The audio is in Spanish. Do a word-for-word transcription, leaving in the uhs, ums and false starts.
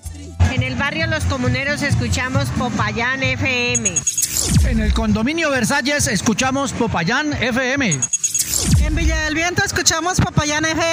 En el barrio Los Comuneros escuchamos Popayán F M. En el condominio Versalles escuchamos Popayán F M. En Villa del Viento escuchamos Popayán F M.